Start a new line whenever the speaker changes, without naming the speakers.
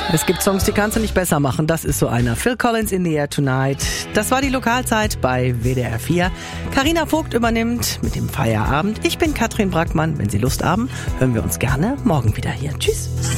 Es gibt Songs, die kannst du nicht besser machen. Das ist so einer. Phil Collins, In the Air Tonight. Das war die Lokalzeit bei WDR 4. Carina Vogt übernimmt mit dem Feierabend. Ich bin Katrin Brackmann. Wenn Sie Lust haben, hören wir uns gerne morgen wieder hier. Tschüss.